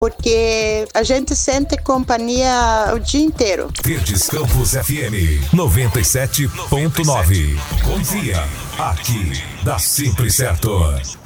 porque a gente sente companhia o dia inteiro. Verdes Campos FM 97.9. Confia, aqui dá sempre certo.